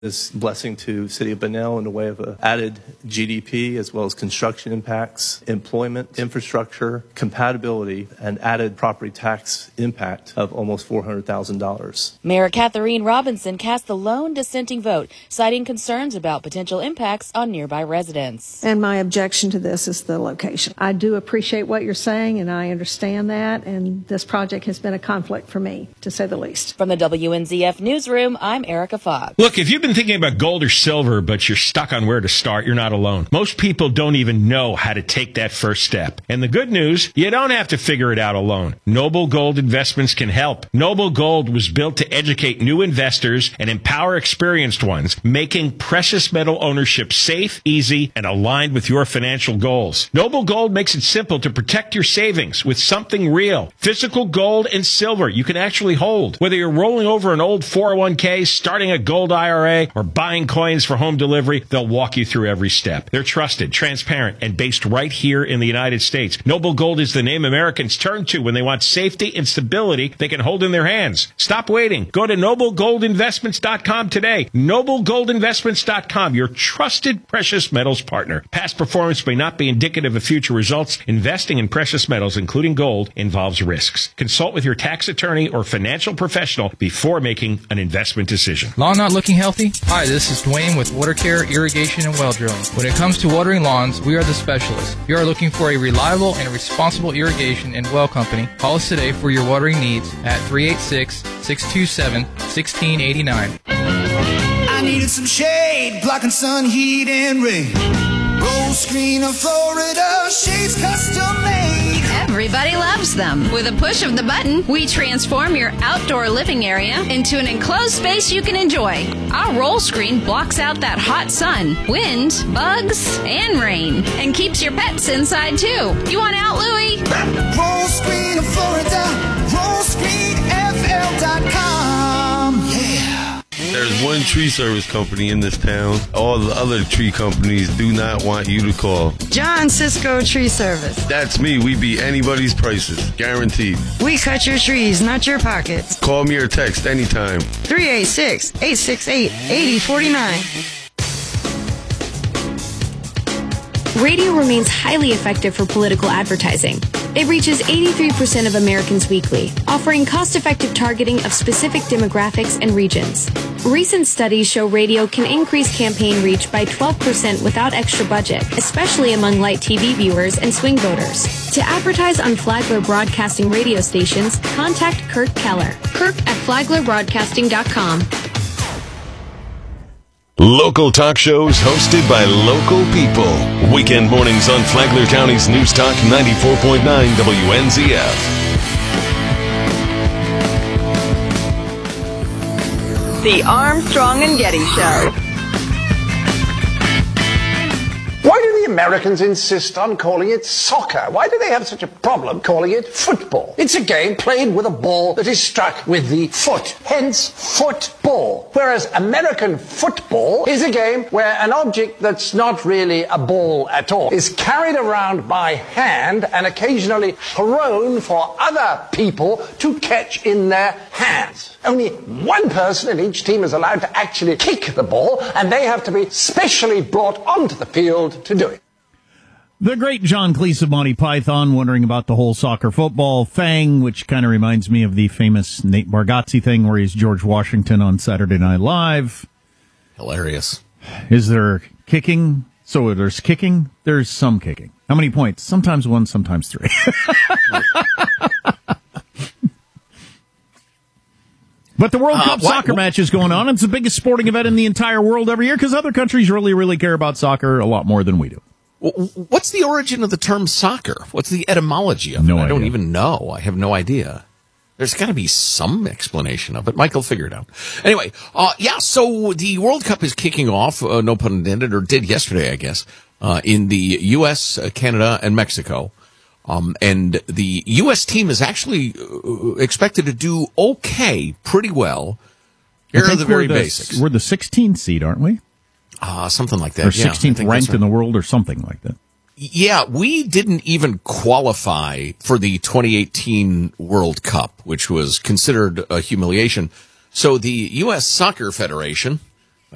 This blessing to City of Bunnell in the way of added GDP as well as construction impacts, employment, infrastructure, compatibility, and added property tax impact of almost $400,000. Mayor Catherine Robinson cast the lone dissenting vote, citing concerns about potential impacts on nearby residents. And my objection to this is the location. I do appreciate what you're saying, and I understand that, and this project has been a conflict for me, to say the least. From the WNZF Newsroom, I'm Erica Fox. Look, if you've been thinking about gold or silver, but you're stuck on where to start, you're not alone. Most people don't even know how to take that first step. And the good news, you don't have to figure it out alone. Noble Gold Investments can help. Noble Gold was built to educate new investors and empower experienced ones, making precious metal ownership safe, easy, and aligned with your financial goals. Noble Gold makes it simple to protect your savings with something real. Physical gold and silver you can actually hold. Whether you're rolling over an old 401k, starting a gold IRA, or buying coins for home delivery, they'll walk you through every step. They're trusted, transparent, and based right here in the United States. Noble Gold is the name Americans turn to when they want safety and stability they can hold in their hands. Stop waiting. Go to noblegoldinvestments.com today. Noblegoldinvestments.com, your trusted precious metals partner. Past performance may not be indicative of future results. Investing in precious metals, including gold, involves risks. Consult with your tax attorney or financial professional before making an investment decision. Lawn not looking healthy? Hi, this is Dwayne with Water Care, Irrigation, and Well Drilling. When it comes to watering lawns, we are the specialists. If you are looking for a reliable and responsible irrigation and well company, call us today for your watering needs at 386-627-1689. I needed some shade, blocking sun, heat, and rain. Roll screen of Florida, shades custom made. Everybody loves them. With a push of the button, we transform your outdoor living area into an enclosed space you can enjoy. Our roll screen blocks out that hot sun, wind, bugs, and rain, and keeps your pets inside too. You want out, Louie? Roll screen of Florida, rollscreenfl.com. Yeah. There's one tree service company in this town. All the other tree companies do not want you to call. John Cisco Tree Service. That's me. We beat anybody's prices. Guaranteed. We cut your trees, not your pockets. Call me or text anytime. 386-868-8049. Radio remains highly effective for political advertising. It reaches 83% of Americans weekly, offering cost-effective targeting of specific demographics and regions. Recent studies show radio can increase campaign reach by 12% without extra budget, especially among light TV viewers and swing voters. To advertise on Flagler Broadcasting radio stations, contact Kirk Keller. Kirk at FlaglerBroadcasting.com. Local talk shows hosted by local people. Weekend mornings on Flagler County's News Talk 94.9 WNZF. The Armstrong and Getty Show. Why do the Americans insist on calling it soccer? Why do they have such a problem calling it football? It's a game played with a ball that is struck with the foot, hence football. Whereas American football is a game where an object that's not really a ball at all is carried around by hand and occasionally thrown for other people to catch in their hands. Only one person in each team is allowed to actually kick the ball, and they have to be specially brought onto the field to do it. The great John Cleese of Monty Python wondering about the whole soccer football thing, which kind of reminds me of the famous Nate Bargatze thing where he's George Washington on Saturday Night Live. Hilarious. Is there kicking? So there's kicking? There's some kicking. How many points? Sometimes one, sometimes three. But the World Cup soccer match is going on. It's the biggest sporting event in the entire world every year because other countries really, really care about soccer a lot more than we do. What's the origin of the term soccer? What's the etymology of it? I don't even know. I have no idea. There's got to be some explanation of it. Michael, figure it out. Anyway, so the World Cup is kicking off, no pun intended, or did yesterday, I guess, in the U.S., Canada, and Mexico. And the U.S. team is actually expected to do okay, pretty well. Here are the very basics. We're the 16th seed, aren't we? Something like that. Or 16th ranked in the world or something like that. Yeah, we didn't even qualify for the 2018 World Cup, which was considered a humiliation. So the U.S. Soccer Federation